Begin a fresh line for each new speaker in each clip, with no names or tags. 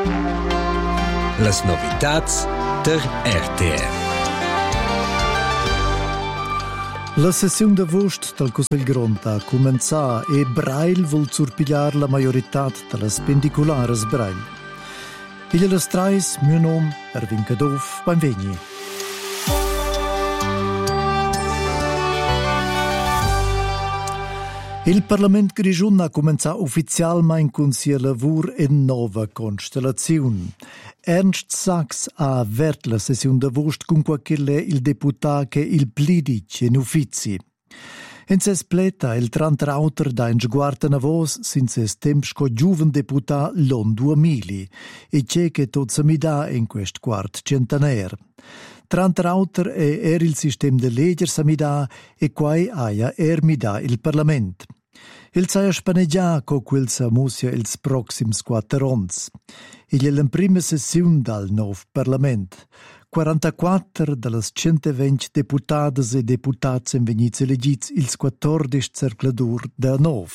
Las novitats der RTR.
La sessione d'agosto del Consiglio Grond ha cominciato e Braille vuol surpigliare la maggiorità delle pendicolari Braille. Il le strais, mio nome, Erwin Kadov, benvegni. Il Parlamento Grigiun ha cominciato ufficialmente con sia lavoro in nuova constellazione. Ernst Sachs ha avvertito la sessione d'agosto con qualche il deputato che il plidic in uffizi. In se spleta il 30 autor da in sguarda na vos sin se tempsco giuven deputato l'on 2000 e c'è che tot se mi dà in quest quart centenaire. 30 autor è il sistema de legger se mi dà e quai aia mi dà il Parlament. Il saia spaneggia co quel sa musia ils proxims 4 ons. Il è la prima sessione dal nuovo Parlament. 44 delle 120 deputadas e deputats in venits elegits ils 14 cercladur da 9.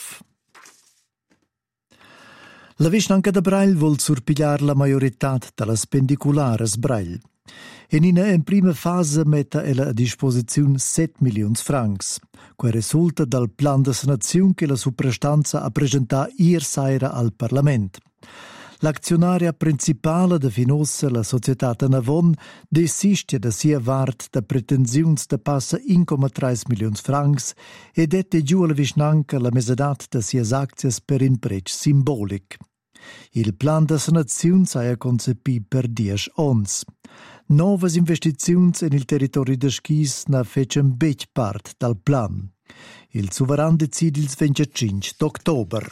La Vischnanca de Braille vuol surpigliare la maggiorità delle pendicolares Braille. In prima fase mette ella a disposizione 7 milioni francs, che risulta dal plan de sanazione che la suprastanza ha presentato ieri sera al Parlamento. L'azionaria principale de Finossa, la società Navon, desiste da sia vart da pretensioni da passa 1,3 milioni francs e dette giù alla Vischnanca la mesedat da sia azioni per un prezzo simbolico. Il plan de sanazione è concepito per 10 ons. Novas investizioni nel territorio de Schis na fecen bec part dal plan. Il sovrano decide il 25 d'ottobre.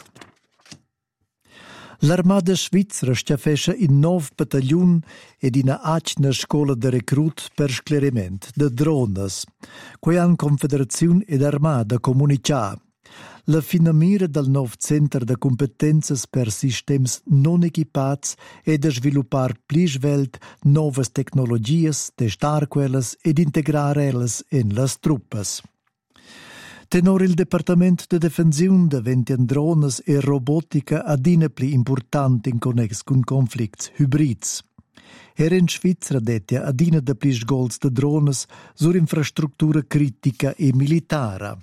L'armada svizzera stia in 9 battaglioni ed in una scuola de reclut per sclerimento de drones, che han confederazione ed armata comunicà. La finamira del nuovo centro de competenze per sistems non equipats è da sviluppare più svelt novas tecnologias, testar quellas ed integrar ellas in las truppas. Tenor il Departamento de Defensione diventa drones e robotica adina pli importante in connex con conflicts hybrids. In Svizzera detia adina de pli sgols de drones sur infrastruttura critica e militara.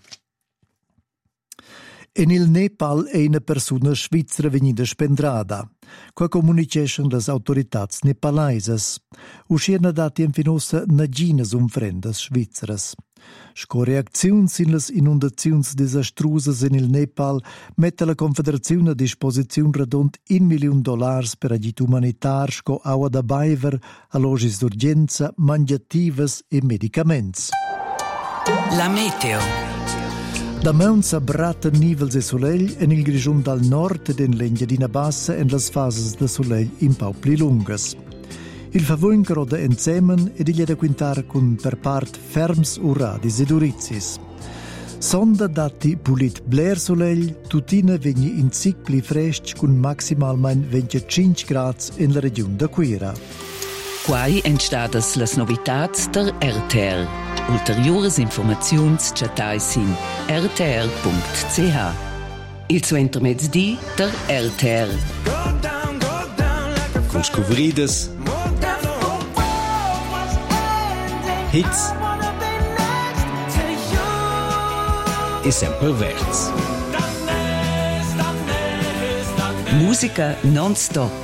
In il Nepal è una persona svizzera venuta spendrada, qua comunication las autoritats nepalaises. Uscirna dati in finossa naginas umfrendas svizzeras. Sco reaczioni sin las inundazioni disastrusas in il Nepal mette la Confederazione a disposizione radont $1 milione per agit umanitar sco aua da baiver, allogis d'urgenza, mangiativas e medicaments.
La meteo.
Da meuns abbratta nivels e soleil en il grigiun dal nord ed en l'Engiadina bassa en las fases de soleil in pau pli lungas. Il favun roda enzemen ed il è da quintar con per part ferms uradis ed urizis. Sonda dati pulit bler soleil, tutina vegni in zic pli fresc con maximalmein 25 grads in la region da Quira.
Quai entstadas las novitats der RTR. Ulteriores informaziuns chatai sin rtr.ch. Il suo intermezzi der RTR.
Con scobrides, hits e sempre verts.
Musica non stop.